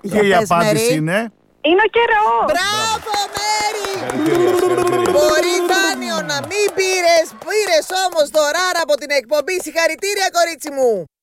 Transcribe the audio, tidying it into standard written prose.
Και η απάντηση είναι... Είναι ο καιρός. Μπράβο, Μέρη! Συγχαρητήρια. Μπορεί δάνειο να μην πήρες όμως δωράρα από την εκπομπή. Συγχαρητήρια, κορίτσι μου!